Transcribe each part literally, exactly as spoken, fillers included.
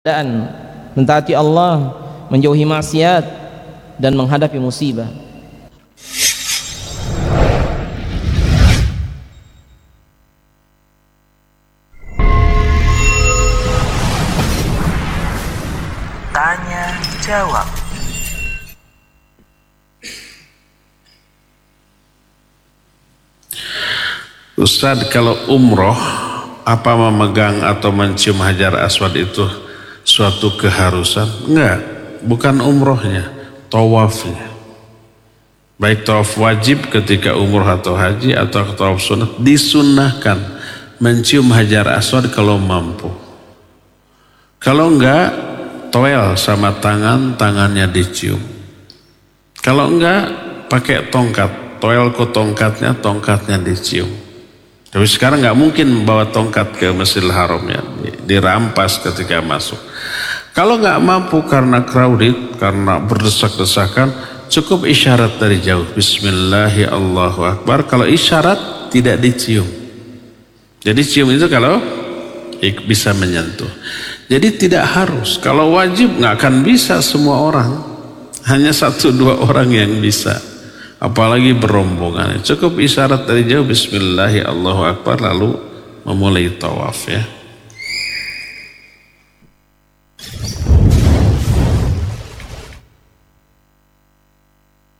dan mentaati Allah, menjauhi maksiat dan menghadapi musibah. Tanya jawab. Ustadz, kalau umroh apa memegang atau mencium hajar aswad itu suatu keharusan? Enggak, bukan umrohnya, tawafnya. Baik tawaf wajib ketika umroh atau haji atau tawaf sunnah, disunnahkan mencium hajar aswad kalau mampu. Kalau enggak, toel sama tangan, tangannya dicium. Kalau enggak, pakai tongkat, toel ke tongkatnya, tongkatnya dicium. Tapi sekarang nggak mungkin bawa tongkat ke Masjidil Haram ya, dirampas ketika masuk. Kalau nggak mampu karena crowded, karena berdesak-desakan, cukup isyarat dari jauh. Bismillahirrahmanirrahim, Allahu Akbar. Kalau isyarat tidak dicium. Jadi cium itu kalau bisa menyentuh. Jadi tidak harus. Kalau wajib nggak akan bisa semua orang. Hanya satu dua orang yang bisa. Apalagi berombongan. Cukup isyarat dari jauh, Bismillahirrahmanirrahim, Allahu Akbar, lalu memulai tawaf ya.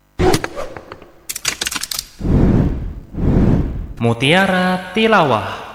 Mutiara Tilawah.